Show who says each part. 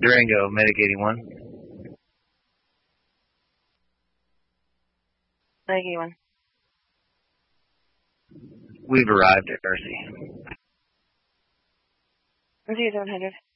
Speaker 1: Durango, Medic 81.
Speaker 2: Medic 81.
Speaker 1: We've arrived at Mercy.
Speaker 2: Mercy 700.